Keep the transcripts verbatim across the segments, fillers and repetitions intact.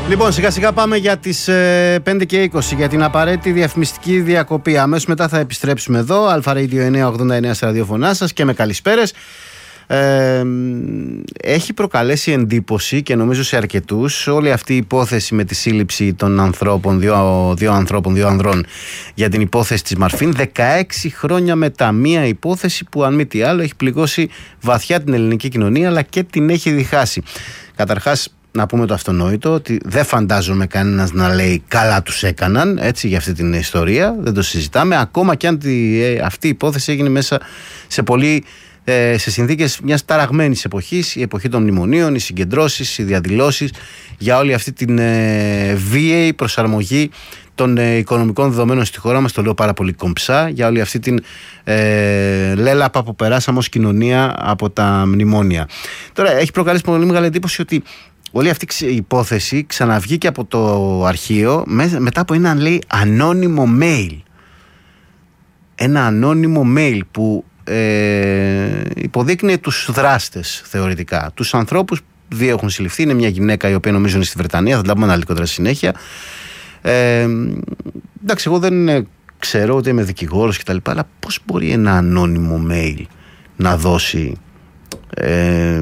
Λοιπόν, σιγά σιγά πάμε για τις ε, πέντε και είκοσι για την απαραίτητη διαφημιστική διακοπή. Αμέσως μετά θα επιστρέψουμε εδώ. Αλφα Radio εννιακόσια ογδόντα εννέα στα ραδιοφωνά σας και με καλησπέρες. Ε, έχει προκαλέσει εντύπωση και νομίζω σε αρκετούς όλη αυτή η υπόθεση με τη σύλληψη των ανθρώπων, δύο, δύο ανθρώπων, δύο ανδρών για την υπόθεση της Μαρφίν. δεκαέξι χρόνια μετά, μία υπόθεση που αν μη τι άλλο έχει πληγώσει βαθιά την ελληνική κοινωνία αλλά και την έχει διχάσει. Καταρχάς, να πούμε το αυτονόητο, ότι δεν φαντάζομαι κανένας να λέει καλά τους έκαναν, έτσι, για αυτή την ιστορία, δεν το συζητάμε, ακόμα και αν τη, ε, αυτή η υπόθεση έγινε μέσα σε πολύ ε, σε συνθήκες μιας ταραγμένης εποχής, η εποχή των μνημονίων, οι συγκεντρώσεις, οι διαδηλώσεις, για όλη αυτή την ε, βίαιη προσαρμογή των ε, οικονομικών δεδομένων στη χώρα μας, το λέω πάρα πολύ κομψά, για όλη αυτή την ε, λέλαπα που περάσαμε ως κοινωνία από τα μνημόνια. Τώρα, έχει προκαλέσει πολύ μεγάλη εντύπωση ότι όλη αυτή η υπόθεση ξαναβγήκε από το αρχείο με, μετά από ένα, λέει, ανώνυμο mail. Ένα ανώνυμο mail που ε, υποδείκνυε τους δράστες θεωρητικά. Τους ανθρώπους, δύο έχουν συλληφθεί, είναι μια γυναίκα η οποία νομίζω είναι στη Βρετανία, θα τα πούμε αναλυτικότερα στη συνέχεια. Ε, εντάξει, εγώ δεν ξέρω, ούτε είμαι δικηγόρος κτλ. Αλλά πώς μπορεί ένα ανώνυμο mail να δώσει Ε,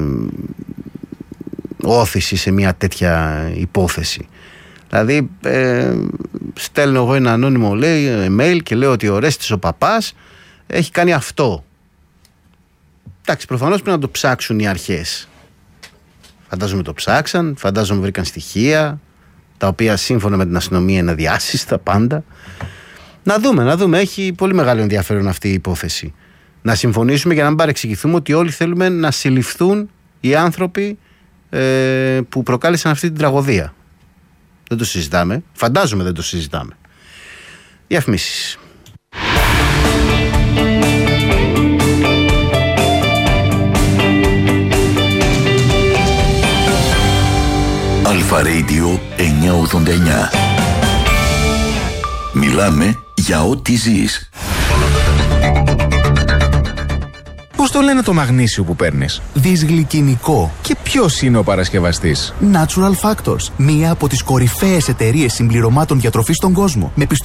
όθηση σε μια τέτοια υπόθεση? Δηλαδή ε, στέλνω εγώ ένα ανώνυμο, λέει, email και λέω ότι ο Ρέστης ο παπάς έχει κάνει αυτό. Εντάξει, προφανώς πρέπει να το ψάξουν οι αρχές. Φαντάζομαι το ψάξαν, φαντάζομαι βρήκαν στοιχεία τα οποία σύμφωνα με την αστυνομία είναι αδιάσυστα πάντα. Να δούμε, να δούμε, έχει πολύ μεγάλο ενδιαφέρον αυτή η υπόθεση. Να συμφωνήσουμε για να μην παρεξηγηθούμε ότι όλοι θέλουμε να συλληφθούν οι άνθρωποι που προκάλεσαν αυτή την τραγωδία. Δεν το συζητάμε. Φαντάζομαι δεν το συζητάμε. Διαφημίσεις. Αλφα Radio εννιακόσια ογδόντα εννέα. Μιλάμε για ό,τι ζεις. Πώς το λένε το μαγνήσιο που παίρνεις? Δυσγλυκινικό. Και ποιος είναι ο παρασκευαστής? Natural Factors, μία από τις κορυφαίες εταιρείες συμπληρωμάτων διατροφής στον κόσμο. Με